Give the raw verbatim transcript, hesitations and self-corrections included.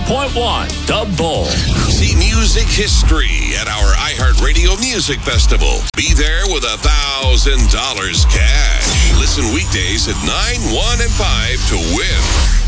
point one, The Bull. See music history at our iHeartRadio Music Festival. Be there with a thousand dollars cash. Listen weekdays at nine, one, and five to win.